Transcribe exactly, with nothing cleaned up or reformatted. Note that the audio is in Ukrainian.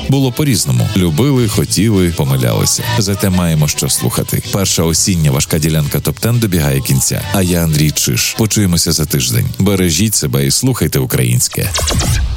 Було по-різному. Любили, хотіли, помилялися. Зате маємо що слухати. Перша осіння важка ділянка топ десять добігає кінця. А я Андрій Чиш. Почуємося за тиждень. Бережіть себе і слухайте українське.